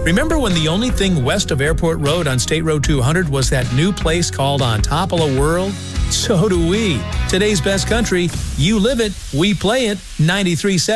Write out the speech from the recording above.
Remember when the only thing west of Airport Road on State Road 200 was that new place called On Top of the World? So do we. Today's best country, you live it, we play it, 93.7